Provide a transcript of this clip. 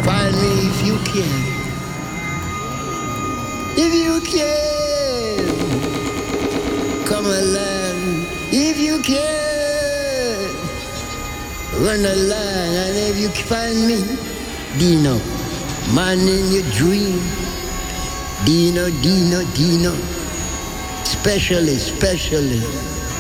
Find me if you can. If you can, come along. If you can, run along. And if you find me, Dino, man in your dream. Dino, Dino, Dino. Specially, specially.